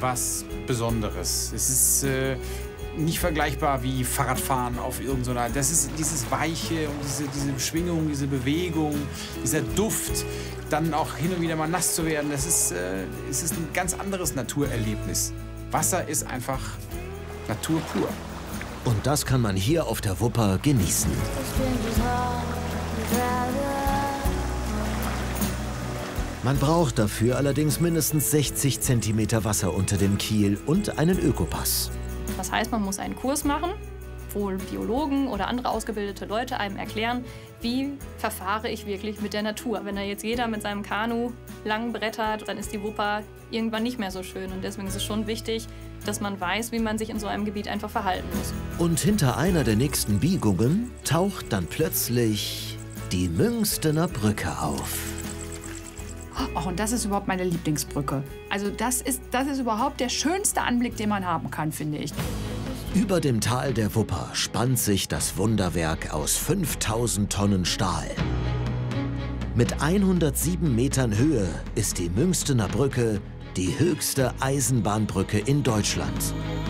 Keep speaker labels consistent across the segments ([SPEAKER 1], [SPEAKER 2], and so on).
[SPEAKER 1] was Besonderes. Es ist nicht vergleichbar wie Fahrradfahren auf irgendeiner. Das ist dieses Weiche und diese Schwingung, diese Bewegung, dieser Duft. Dann auch hin und wieder mal nass zu werden, es ist ein ganz anderes Naturerlebnis. Wasser ist einfach Natur pur.
[SPEAKER 2] Und das kann man hier auf der Wupper genießen. Man braucht dafür allerdings mindestens 60 cm Wasser unter dem Kiel und einen Ökopass.
[SPEAKER 3] Das heißt, man muss einen Kurs machen, wo Biologen oder andere ausgebildete Leute einem erklären, wie verfahre ich wirklich mit der Natur. Wenn da jetzt jeder mit seinem Kanu lang brettert, dann ist die Wupper irgendwann nicht mehr so schön. Und deswegen ist es schon wichtig, dass man weiß, wie man sich in so einem Gebiet einfach verhalten muss.
[SPEAKER 2] Und hinter einer der nächsten Biegungen taucht dann plötzlich die Münstener Brücke auf.
[SPEAKER 4] Oh, und das ist überhaupt meine Lieblingsbrücke. Also das ist überhaupt der schönste Anblick, den man haben kann, finde ich.
[SPEAKER 2] Über dem Tal der Wupper spannt sich das Wunderwerk aus 5000 Tonnen Stahl. Mit 107 Metern Höhe ist die Münstener Brücke die höchste Eisenbahnbrücke in Deutschland.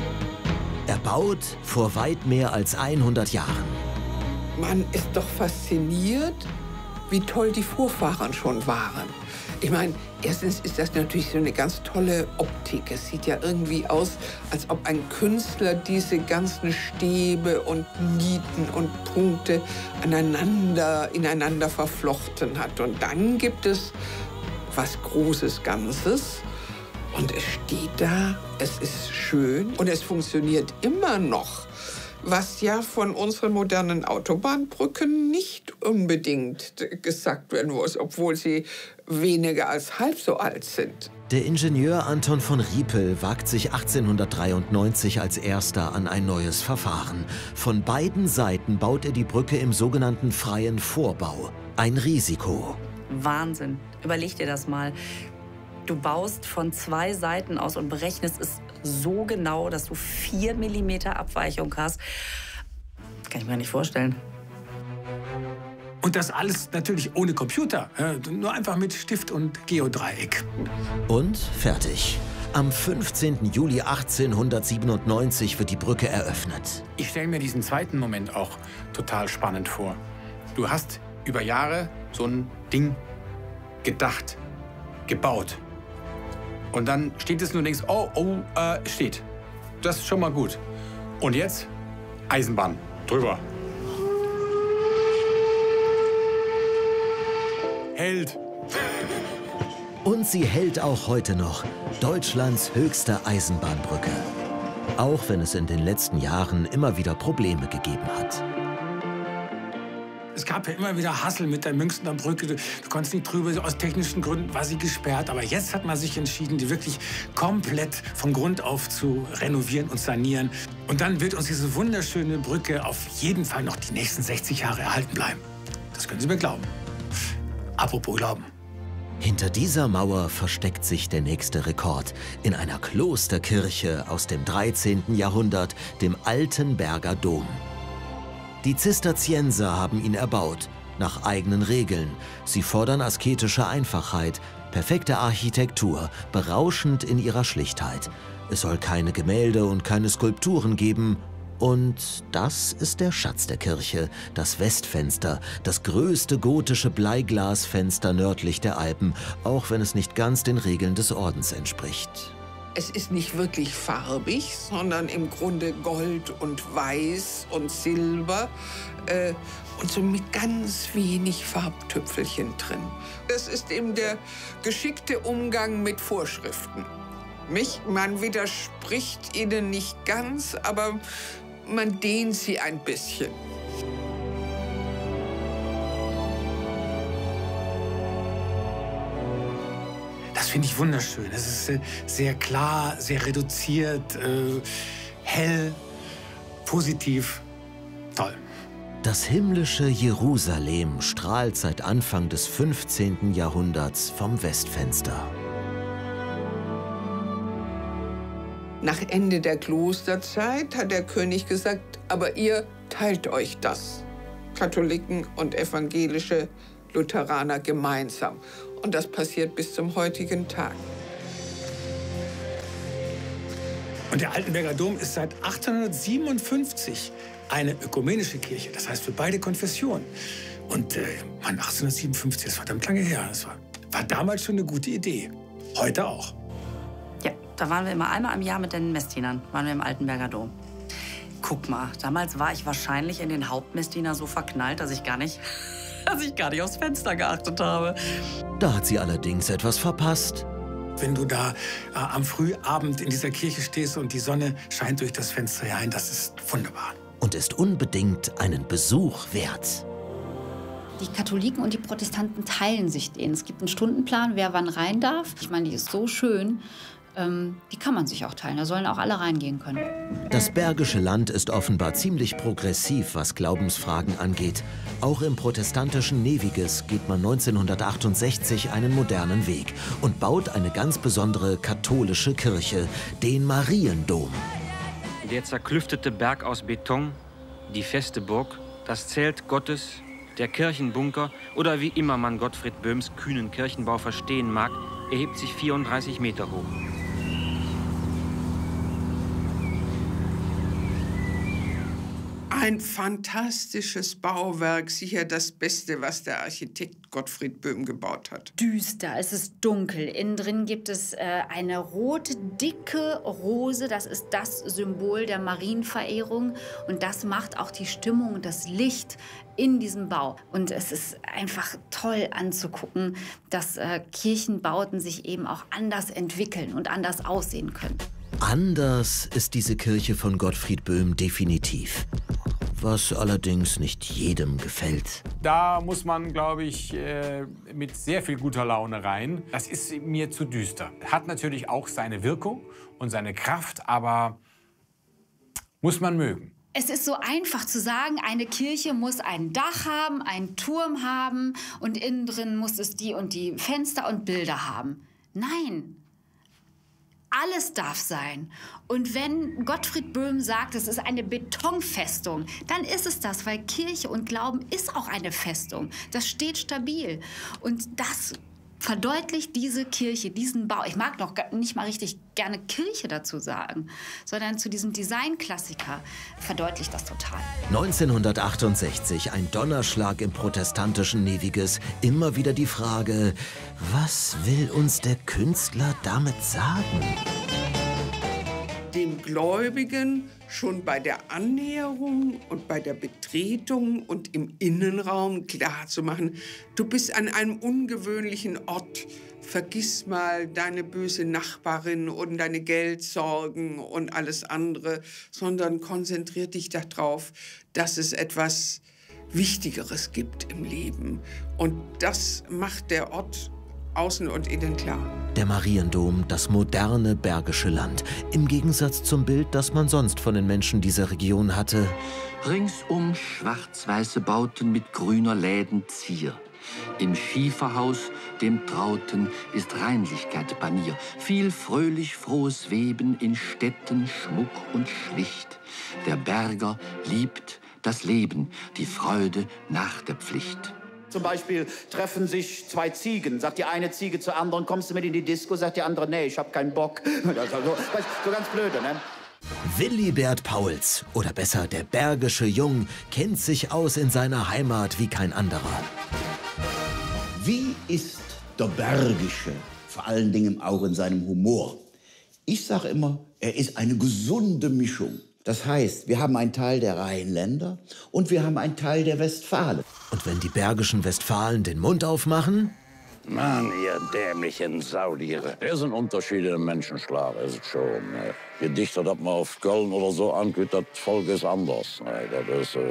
[SPEAKER 2] Erbaut vor weit mehr als 100 Jahren.
[SPEAKER 5] Man ist doch fasziniert, wie toll die Vorfahren schon waren. Ich meine, erstens ist das natürlich so eine ganz tolle Optik. Es sieht ja irgendwie aus, als ob ein Künstler diese ganzen Stäbe und Nieten und Punkte ineinander verflochten hat. Und dann gibt es was Großes Ganzes. Und es steht da, es ist schön und es funktioniert immer noch. Was ja von unseren modernen Autobahnbrücken nicht unbedingt gesagt werden muss, obwohl sie weniger als halb so alt sind.
[SPEAKER 2] Der Ingenieur Anton von Riepel wagt sich 1893 als erster an ein neues Verfahren. Von beiden Seiten baut er die Brücke im sogenannten freien Vorbau. Ein Risiko.
[SPEAKER 6] Wahnsinn. Überleg dir das mal. Du baust von 2 Seiten aus und berechnest es so genau, dass du 4 mm Abweichung hast. Das kann ich mir nicht vorstellen.
[SPEAKER 1] Und das alles natürlich ohne Computer. Nur einfach mit Stift und Geodreieck.
[SPEAKER 2] Und fertig. Am 15. Juli 1897 wird die Brücke eröffnet.
[SPEAKER 1] Ich stelle mir diesen zweiten Moment auch total spannend vor. Du hast über Jahre so ein Ding gedacht, gebaut. Und dann steht es nur und denkst, steht. Das ist schon mal gut. Und jetzt Eisenbahn drüber. Hält.
[SPEAKER 2] Und sie hält auch heute noch. Deutschlands höchste Eisenbahnbrücke. Auch wenn es in den letzten Jahren immer wieder Probleme gegeben hat.
[SPEAKER 1] Es gab ja immer wieder Hassel mit der Münstener Brücke. Du konntest nicht drüber, aus technischen Gründen war sie gesperrt. Aber jetzt hat man sich entschieden, die wirklich komplett von Grund auf zu renovieren und sanieren. Und dann wird uns diese wunderschöne Brücke auf jeden Fall noch die nächsten 60 Jahre erhalten bleiben. Das können Sie mir glauben. Apropos Glauben.
[SPEAKER 2] Hinter dieser Mauer versteckt sich der nächste Rekord. In einer Klosterkirche aus dem 13. Jahrhundert, dem Altenberger Dom. Die Zisterzienser haben ihn erbaut, nach eigenen Regeln. Sie fordern asketische Einfachheit, perfekte Architektur, berauschend in ihrer Schlichtheit. Es soll keine Gemälde und keine Skulpturen geben. Und das ist der Schatz der Kirche, das Westfenster, das größte gotische Bleiglasfenster nördlich der Alpen, auch wenn es nicht ganz den Regeln des Ordens entspricht.
[SPEAKER 5] Es ist nicht wirklich farbig, sondern im Grunde Gold und Weiß und Silber und so mit ganz wenig Farbtüpfelchen drin. Das ist eben der geschickte Umgang mit Vorschriften. Man widerspricht ihnen nicht ganz, aber man dehnt sie ein bisschen.
[SPEAKER 1] Das finde ich wunderschön. Es ist sehr klar, sehr reduziert, hell, positiv, toll.
[SPEAKER 2] Das himmlische Jerusalem strahlt seit Anfang des 15. Jahrhunderts vom Westfenster.
[SPEAKER 5] Nach Ende der Klosterzeit hat der König gesagt, aber ihr teilt euch das. Katholiken und evangelische Lutheraner gemeinsam. Und das passiert bis zum heutigen Tag.
[SPEAKER 1] Und der Altenberger Dom ist seit 1857 eine ökumenische Kirche, das heißt für beide Konfessionen. Und 1857, das war verdammt lange her, das war damals schon eine gute Idee. Heute auch.
[SPEAKER 6] Ja, da waren wir immer einmal im Jahr mit den Messdienern, waren wir im Altenberger Dom. Guck mal, damals war ich wahrscheinlich in den Hauptmessdiener so verknallt, dass ich gar nicht aufs Fenster geachtet habe.
[SPEAKER 2] Da hat sie allerdings etwas verpasst.
[SPEAKER 1] Wenn du da am Frühabend in dieser Kirche stehst und die Sonne scheint durch das Fenster herein, das ist wunderbar.
[SPEAKER 2] Und ist unbedingt einen Besuch wert.
[SPEAKER 7] Die Katholiken und die Protestanten teilen sich den. Es gibt einen Stundenplan, wer wann rein darf. Ich meine, die ist so schön. Die kann man sich auch teilen. Da sollen auch alle reingehen können.
[SPEAKER 2] Das Bergische Land ist offenbar ziemlich progressiv, was Glaubensfragen angeht. Auch im protestantischen Neviges geht man 1968 einen modernen Weg und baut eine ganz besondere katholische Kirche, den Mariendom.
[SPEAKER 8] Der zerklüftete Berg aus Beton, die feste Burg, das Zelt Gottes, der Kirchenbunker oder wie immer man Gottfried Böhms kühnen Kirchenbau verstehen mag, erhebt sich 34 Meter hoch.
[SPEAKER 5] Ein fantastisches Bauwerk, sicher das Beste, was der Architekt Gottfried Böhm gebaut hat.
[SPEAKER 7] Düster, es ist dunkel. Innen drin gibt es eine rote, dicke Rose. Das ist das Symbol der Marienverehrung. Und das macht auch die Stimmung und das Licht in diesem Bau. Und es ist einfach toll anzugucken, dass Kirchenbauten sich eben auch anders entwickeln und anders aussehen können.
[SPEAKER 2] Anders ist diese Kirche von Gottfried Böhm definitiv. Was allerdings nicht jedem gefällt.
[SPEAKER 9] Da muss man, glaube ich, mit sehr viel guter Laune rein. Das ist mir zu düster. Hat natürlich auch seine Wirkung und seine Kraft, aber muss man mögen.
[SPEAKER 7] Es ist so einfach zu sagen, eine Kirche muss ein Dach haben, einen Turm haben und innen drin muss es die und die Fenster und Bilder haben. Nein. Alles darf sein. Und wenn Gottfried Böhm sagt, es ist eine Betonfestung, dann ist es das, weil Kirche und Glauben ist auch eine Festung. Das steht stabil. Und das verdeutlicht diese Kirche, diesen Bau. Ich mag noch nicht mal richtig gerne Kirche dazu sagen, sondern zu diesem Designklassiker verdeutlicht das total.
[SPEAKER 2] 1968, ein Donnerschlag im protestantischen Neviges. Immer wieder die Frage, was will uns der Künstler damit sagen?
[SPEAKER 5] Dem Gläubigen schon bei der Annäherung und bei der Betretung und im Innenraum klarzumachen, du bist an einem ungewöhnlichen Ort. Vergiss mal deine böse Nachbarin und deine Geldsorgen und alles andere, sondern konzentrier dich darauf, dass es etwas Wichtigeres gibt im Leben. Und das macht der Ort außen und innen klar.
[SPEAKER 2] Der Mariendom, das moderne Bergische Land. Im Gegensatz zum Bild, das man sonst von den Menschen dieser Region hatte.
[SPEAKER 10] Ringsum schwarz-weiße Bauten mit grüner Läden Zier. Im Schieferhaus, dem Trauten, ist Reinlichkeit Panier. Viel fröhlich frohes Weben in Städten, Schmuck und schlicht. Der Berger liebt das Leben, die Freude nach der Pflicht.
[SPEAKER 11] Zum Beispiel treffen sich zwei Ziegen. Sagt die eine Ziege zur anderen, kommst du mit in die Disco? Sagt die andere, nee, ich hab keinen Bock. So ganz blöde, ne?
[SPEAKER 2] Willibert Pauls, oder besser der bergische Jung, kennt sich aus in seiner Heimat wie kein anderer.
[SPEAKER 12] Wie ist der Bergische, vor allen Dingen auch in seinem Humor? Ich sage immer, er ist eine gesunde Mischung. Das heißt, wir haben einen Teil der Rheinländer und wir haben einen Teil der Westfalen.
[SPEAKER 2] Und wenn die bergischen Westfalen den Mund aufmachen?
[SPEAKER 13] Mann, ihr dämlichen Saudiere. Das ist ein Unterschied im Menschenschlag, ist es schon. Je dichter das man auf Köln oder so angeht, das Volk ist anders. Das ist,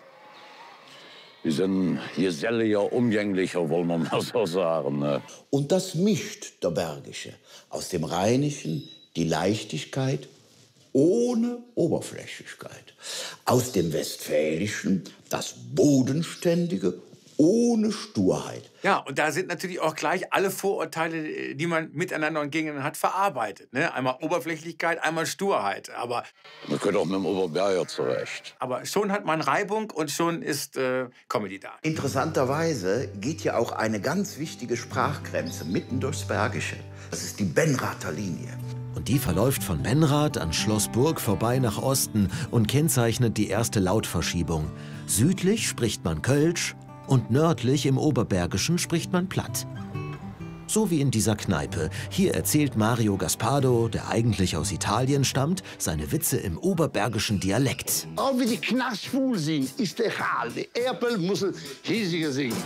[SPEAKER 13] wir sind geselliger, umgänglicher, wollen wir mal so sagen.
[SPEAKER 12] Und das mischt der Bergische. Aus dem Rheinischen die Leichtigkeit ohne Oberflächlichkeit. Aus dem Westfälischen das Bodenständige ohne Sturheit.
[SPEAKER 1] Ja, und da sind natürlich auch gleich alle Vorurteile, die man miteinander und gegeneinander hat, verarbeitet. Ne? Einmal Oberflächlichkeit, einmal Sturheit. Aber
[SPEAKER 13] man könnte auch mit dem Oberberger zurecht.
[SPEAKER 1] Aber schon hat man Reibung und schon ist Comedy da.
[SPEAKER 12] Interessanterweise geht ja auch eine ganz wichtige Sprachgrenze mitten durchs Bergische. Das ist die Benrather Linie.
[SPEAKER 2] Und die verläuft von Benrath an Schloss Burg vorbei nach Osten und kennzeichnet die erste Lautverschiebung. Südlich spricht man Kölsch und nördlich im Oberbergischen spricht man Platt. So wie in dieser Kneipe. Hier erzählt Mario Gaspardo, der eigentlich aus Italien stammt, seine Witze im oberbergischen Dialekt.
[SPEAKER 14] Auch wie die knastschwul sind, ist egal. Die Erpel müssen hiesiger singen.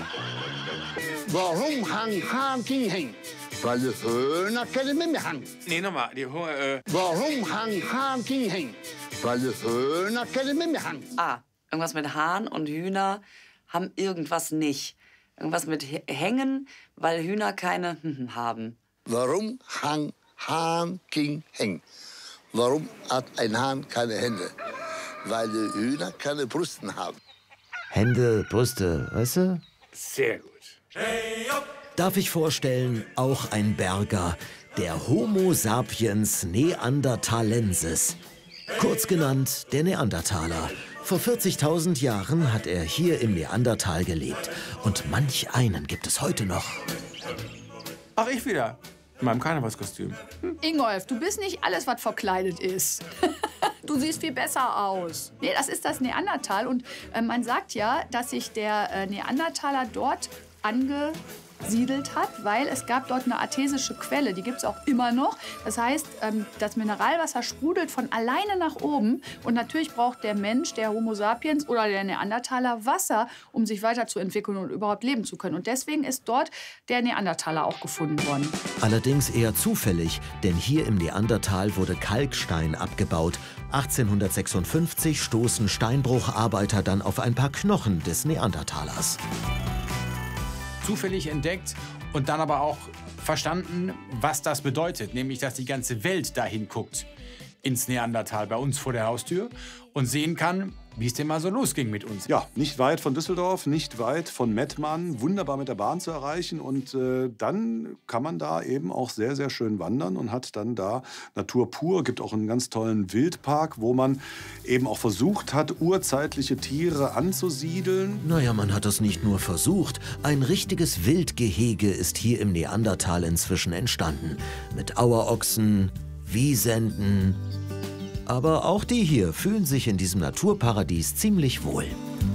[SPEAKER 14] Warum hang King hängen? Weil die Höhner keine mehr hängen.
[SPEAKER 1] Nee, nochmal.
[SPEAKER 14] Warum hang King hängen? Weil die Höhner keine mehr hängen.
[SPEAKER 6] Ah, irgendwas mit Hahn und Hühner haben irgendwas nicht. Irgendwas mit Hängen, weil Hühner keine haben.
[SPEAKER 14] Warum Hahn King hängen? Warum hat ein Hahn keine Hände? Weil die Hühner keine Brüsten haben.
[SPEAKER 2] Hände, Brüste, weißt du?
[SPEAKER 1] Sehr gut.
[SPEAKER 2] Darf ich vorstellen, auch ein Berger, der Homo sapiens neanderthalensis. Kurz genannt der Neandertaler. Vor 40.000 Jahren hat er hier im Neandertal gelebt. Und manch einen gibt es heute noch.
[SPEAKER 1] Ach, ich wieder. In meinem Karnevalskostüm.
[SPEAKER 4] Ingolf, du bist nicht alles, was verkleidet ist. Du siehst viel besser aus. Nee, das ist das Neandertal. Und man sagt ja, dass sich der Neandertaler dort angesiedelt hat, weil es gab dort eine artesische Quelle, die gibt es auch immer noch. Das heißt, das Mineralwasser sprudelt von alleine nach oben und natürlich braucht der Mensch, der Homo sapiens oder der Neandertaler Wasser, um sich weiterzuentwickeln und überhaupt leben zu können. Und deswegen ist dort der Neandertaler auch gefunden worden.
[SPEAKER 2] Allerdings eher zufällig, denn hier im Neandertal wurde Kalkstein abgebaut. 1856 stoßen Steinbrucharbeiter dann auf ein paar Knochen des Neandertalers.
[SPEAKER 9] Zufällig entdeckt und dann aber auch verstanden, was das bedeutet. Nämlich, dass die ganze Welt dahin guckt, ins Neandertal, bei uns vor der Haustür und sehen kann, wie es denn mal so losging mit uns.
[SPEAKER 15] Ja, nicht weit von Düsseldorf, nicht weit von Mettmann, wunderbar mit der Bahn zu erreichen. Und dann kann man da eben auch sehr, sehr schön wandern und hat dann da Natur pur. Gibt auch einen ganz tollen Wildpark, wo man eben auch versucht hat, urzeitliche Tiere anzusiedeln.
[SPEAKER 2] Naja, man hat das nicht nur versucht. Ein richtiges Wildgehege ist hier im Neandertal inzwischen entstanden. Mit Auerochsen, Wisenten. Aber auch die hier fühlen sich in diesem Naturparadies ziemlich wohl.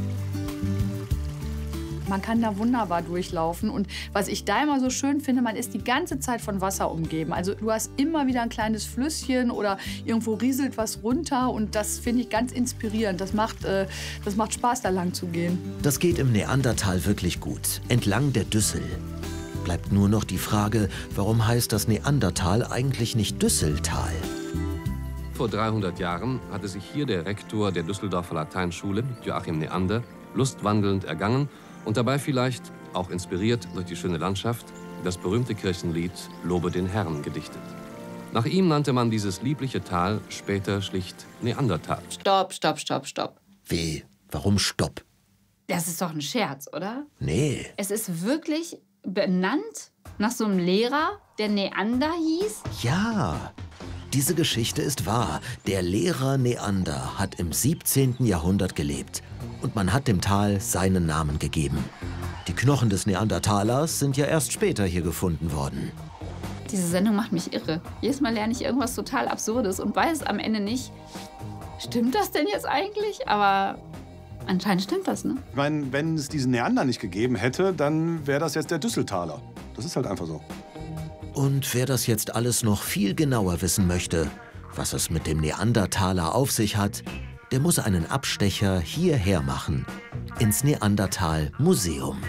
[SPEAKER 4] Man kann da wunderbar durchlaufen. Und was ich da immer so schön finde, man ist die ganze Zeit von Wasser umgeben. Also du hast immer wieder ein kleines Flüsschen oder irgendwo rieselt was runter. Und das finde ich ganz inspirierend. Das macht Spaß, da lang zu gehen.
[SPEAKER 2] Das geht im Neandertal wirklich gut. Entlang der Düssel. Bleibt nur noch die Frage, warum heißt das Neandertal eigentlich nicht Düsseltal?
[SPEAKER 16] Vor 300 Jahren hatte sich hier der Rektor der Düsseldorfer Lateinschule, Joachim Neander, lustwandelnd ergangen und dabei vielleicht, auch inspiriert durch die schöne Landschaft, das berühmte Kirchenlied Lobe den Herrn gedichtet. Nach ihm nannte man dieses liebliche Tal später schlicht Neandertal.
[SPEAKER 7] Stopp, stopp, stopp, stopp.
[SPEAKER 2] Wie? Warum Stopp?
[SPEAKER 7] Das ist doch ein Scherz, oder?
[SPEAKER 2] Nee.
[SPEAKER 7] Es ist wirklich benannt nach so einem Lehrer, der Neander hieß?
[SPEAKER 2] Ja. Diese Geschichte ist wahr. Der Lehrer Neander hat im 17. Jahrhundert gelebt. Und man hat dem Tal seinen Namen gegeben. Die Knochen des Neandertalers sind ja erst später hier gefunden worden.
[SPEAKER 7] Diese Sendung macht mich irre. Jedes Mal lerne ich irgendwas total Absurdes und weiß am Ende nicht, stimmt das denn jetzt eigentlich? Aber anscheinend stimmt das, ne?
[SPEAKER 15] Ich meine, wenn es diesen Neander nicht gegeben hätte, dann wäre das jetzt der Düsseltaler. Das ist halt einfach so.
[SPEAKER 2] Und wer das jetzt alles noch viel genauer wissen möchte, was es mit dem Neandertaler auf sich hat, der muss einen Abstecher hierher machen, ins Neandertal-Museum.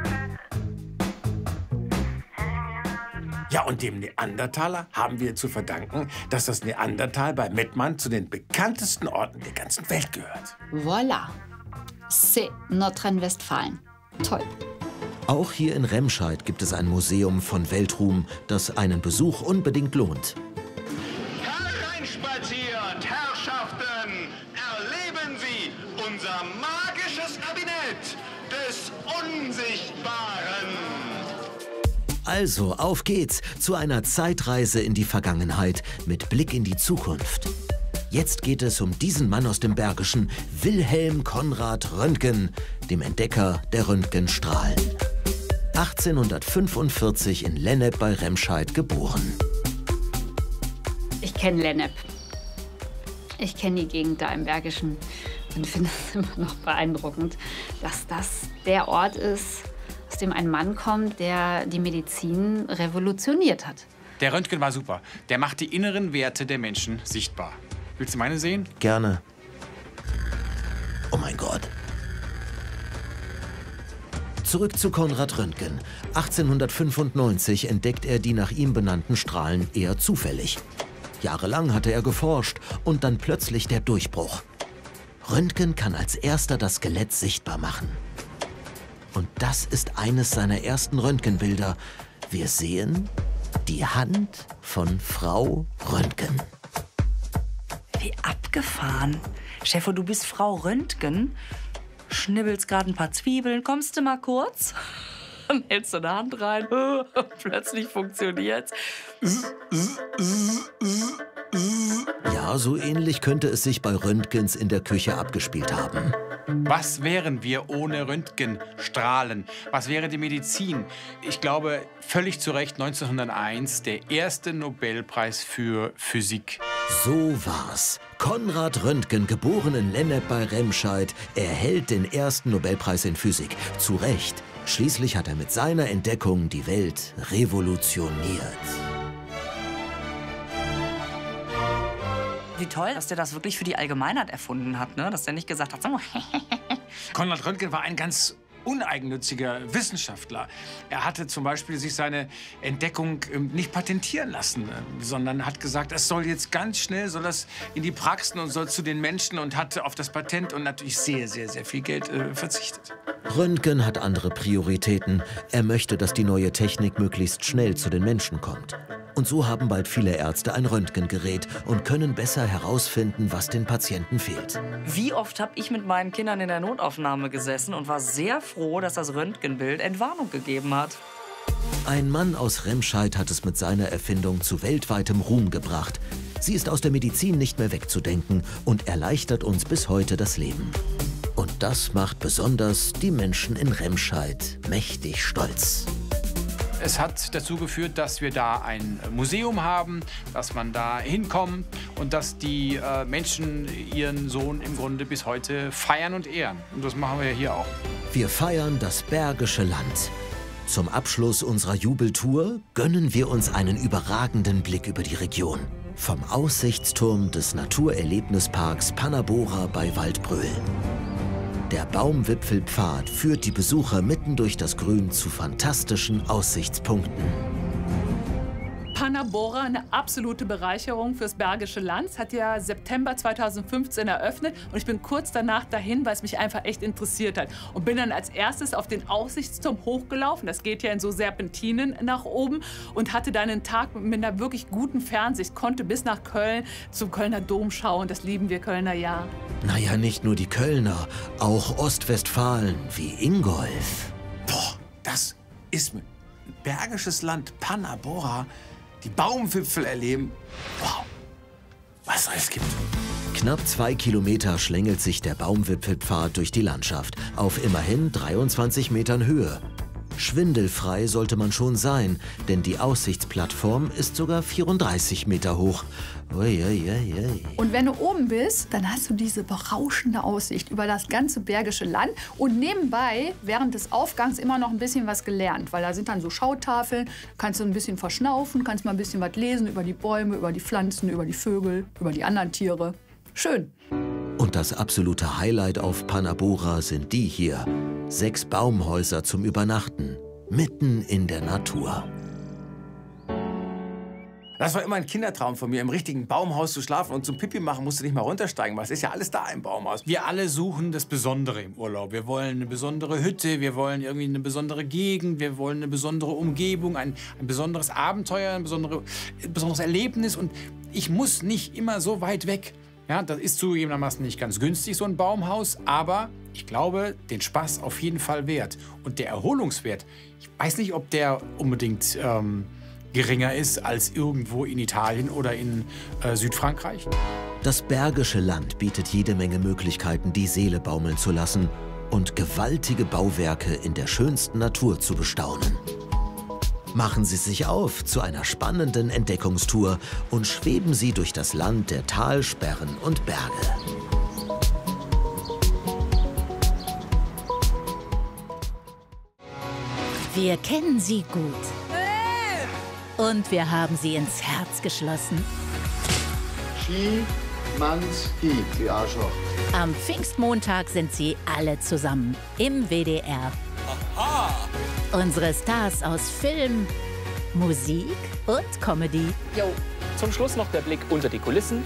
[SPEAKER 1] Ja, und dem Neandertaler haben wir zu verdanken, dass das Neandertal bei Mettmann zu den bekanntesten Orten der ganzen Welt gehört.
[SPEAKER 7] Voilà. C'est Nordrhein-Westfalen. Toll.
[SPEAKER 2] Auch hier in Remscheid gibt es ein Museum von Weltruhm, das einen Besuch unbedingt lohnt.
[SPEAKER 17] Hereinspaziert, Herrschaften! Erleben Sie unser magisches Kabinett des Unsichtbaren!
[SPEAKER 2] Also, auf geht's zu einer Zeitreise in die Vergangenheit mit Blick in die Zukunft. Jetzt geht es um diesen Mann aus dem Bergischen, Wilhelm Konrad Röntgen, dem Entdecker der Röntgenstrahlen. 1845 in Lennep bei Remscheid geboren.
[SPEAKER 7] kenne Lennep. Ich kenne die Gegend da im Bergischen und finde es immer noch beeindruckend, dass das der Ort ist, aus dem ein Mann kommt, der die Medizin revolutioniert hat.
[SPEAKER 9] Der Röntgen war super. Der macht die inneren Werte der Menschen sichtbar. Willst du meine sehen?
[SPEAKER 2] Gerne. Oh mein Gott. Zurück zu Konrad Röntgen. 1895 entdeckt er die nach ihm benannten Strahlen eher zufällig. Jahrelang hatte er geforscht und dann plötzlich der Durchbruch. Röntgen kann als erster das Skelett sichtbar machen. Und das ist eines seiner ersten Röntgenbilder. Wir sehen die Hand von Frau Röntgen.
[SPEAKER 6] Wie abgefahren. Chefo, du bist Frau Röntgen. Schnibbelst gerade ein paar Zwiebeln. Kommst du mal kurz? Dann hältst du eine Hand rein. Plötzlich funktioniert's.
[SPEAKER 2] Ja, so ähnlich könnte es sich bei Röntgens in der Küche abgespielt haben.
[SPEAKER 9] Was wären wir ohne Röntgenstrahlen? Was wäre die Medizin? Ich glaube, völlig zu Recht 1901 der erste Nobelpreis für Physik.
[SPEAKER 2] So war's. Konrad Röntgen, geboren in Lennep bei Remscheid, erhält den ersten Nobelpreis in Physik. Zu Recht. Schließlich hat er mit seiner Entdeckung die Welt revolutioniert.
[SPEAKER 6] Wie toll, dass der das wirklich für die Allgemeinheit erfunden hat, ne? Dass der nicht gesagt hat, sag mal,
[SPEAKER 1] Konrad Röntgen war ein ganz uneigennütziger Wissenschaftler. Er hatte zum Beispiel sich seine Entdeckung nicht patentieren lassen, sondern hat gesagt, es soll jetzt ganz schnell, soll das in die Praxen und soll zu den Menschen und hat auf das Patent und natürlich sehr, sehr, sehr viel Geld verzichtet.
[SPEAKER 2] Röntgen hat andere Prioritäten. Er möchte, dass die neue Technik möglichst schnell zu den Menschen kommt. Und so haben bald viele Ärzte ein Röntgengerät und können besser herausfinden, was den Patienten fehlt.
[SPEAKER 6] wie oft habe ich mit meinen Kindern in der Notaufnahme gesessen und war sehr froh, dass das Röntgenbild Entwarnung gegeben hat.
[SPEAKER 2] Ein Mann aus Remscheid hat es mit seiner Erfindung zu weltweitem Ruhm gebracht. Sie ist aus der Medizin nicht mehr wegzudenken und erleichtert uns bis heute das Leben. Und das macht besonders die Menschen in Remscheid mächtig stolz.
[SPEAKER 9] Es hat dazu geführt, dass wir da ein Museum haben, dass man da hinkommt und dass die Menschen ihren Sohn im Grunde bis heute feiern und ehren. Und das machen wir hier auch.
[SPEAKER 2] Wir feiern das Bergische Land. Zum Abschluss unserer Jubeltour gönnen wir uns einen überragenden Blick über die Region. Vom Aussichtsturm des Naturerlebnisparks Panabora bei Waldbröl. Der Baumwipfelpfad führt die Besucher mitten durch das Grün zu fantastischen Aussichtspunkten.
[SPEAKER 18] Panabora, eine absolute Bereicherung fürs Bergische Land. Es hat ja September 2015 eröffnet und ich bin kurz danach dahin, weil es mich einfach echt interessiert hat. Und bin dann als erstes auf den Aussichtsturm hochgelaufen. Das geht ja in so Serpentinen nach oben und hatte dann einen Tag mit einer wirklich guten Fernsicht. Konnte bis nach Köln zum Kölner Dom schauen. Das lieben wir Kölner ja.
[SPEAKER 2] Naja, nicht nur die Kölner, auch Ostwestfalen wie Ingolf.
[SPEAKER 1] Boah, das ist Bergisches Land, Panabora. Die Baumwipfel erleben. Wow, was es alles gibt.
[SPEAKER 2] Knapp 2 Kilometer schlängelt sich der Baumwipfelpfad durch die Landschaft auf immerhin 23 Metern Höhe. Schwindelfrei sollte man schon sein, denn die Aussichtsplattform ist sogar 34 Meter hoch. Uiuiui.
[SPEAKER 4] Und wenn du oben bist, dann hast du diese berauschende Aussicht über das ganze Bergische Land und nebenbei während des Aufgangs immer noch ein bisschen was gelernt, weil da sind dann so Schautafeln, kannst du ein bisschen verschnaufen, kannst mal ein bisschen was lesen über die Bäume, über die Pflanzen, über die Vögel, über die anderen Tiere. Schön.
[SPEAKER 2] Und das absolute Highlight auf Panabora sind die hier. 6 Baumhäuser zum Übernachten, mitten in der Natur.
[SPEAKER 1] Das war immer ein Kindertraum von mir, im richtigen Baumhaus zu schlafen und zum Pipi machen musst du nicht mal runtersteigen, weil es ist ja alles da im Baumhaus.
[SPEAKER 9] Wir alle suchen das Besondere im Urlaub. Wir wollen eine besondere Hütte, wir wollen irgendwie eine besondere Gegend, wir wollen eine besondere Umgebung, ein besonderes Abenteuer, ein besonderes Erlebnis. Und ich muss nicht immer so weit weg. Ja, das ist zugegebenermaßen nicht ganz günstig, so ein Baumhaus, aber ich glaube, den Spaß auf jeden Fall wert. Und der Erholungswert, ich weiß nicht, ob der unbedingt geringer ist als irgendwo in Italien oder in Südfrankreich.
[SPEAKER 2] Das Bergische Land bietet jede Menge Möglichkeiten, die Seele baumeln zu lassen und gewaltige Bauwerke in der schönsten Natur zu bestaunen. Machen Sie sich auf zu einer spannenden Entdeckungstour und schweben Sie durch das Land der Talsperren und Berge.
[SPEAKER 19] Wir kennen sie gut. Und wir haben sie ins Herz geschlossen.
[SPEAKER 14] Schimanski, die Arschloch.
[SPEAKER 19] Am Pfingstmontag sind sie alle zusammen im WDR. Aha. Unsere Stars aus Film, Musik und Comedy.
[SPEAKER 20] Jo. Zum Schluss noch der Blick unter die Kulissen.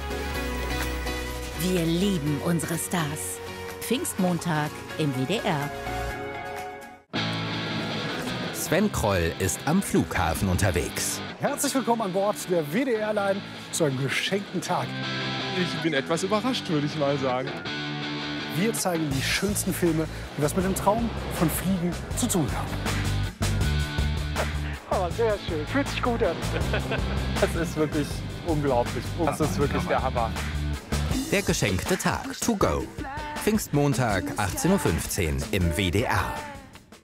[SPEAKER 19] Wir lieben unsere Stars. Pfingstmontag im WDR.
[SPEAKER 21] Sven Kroll ist am Flughafen unterwegs.
[SPEAKER 22] Herzlich willkommen an Bord der WDR-Line zu einem geschenkten Tag.
[SPEAKER 23] Ich bin etwas überrascht, würde ich mal sagen.
[SPEAKER 22] Wir zeigen die schönsten Filme, die was mit dem Traum von Fliegen zu tun haben. Aber sehr schön, fühlt sich gut an.
[SPEAKER 23] Das ist wirklich unglaublich. Das ist wirklich der Hammer.
[SPEAKER 21] Der geschenkte Tag to go. Pfingstmontag 18:15 Uhr im WDR.